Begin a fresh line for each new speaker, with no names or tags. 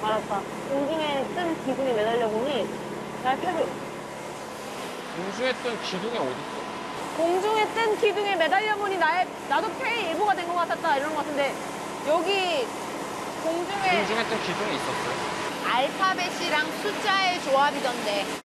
알았다. 공중에 뜬 기둥에 매달려 보니 날 펴줘.
공중에 뜬 기둥이 어딨어?
공중에 뜬 기둥에 매달려 보니 나도 K일보가 된 것 같았다 이런 것 같은데 여기 공중에
공중에 뜬 기둥이 있었어요?
알파벳이랑 숫자의 조합이던데.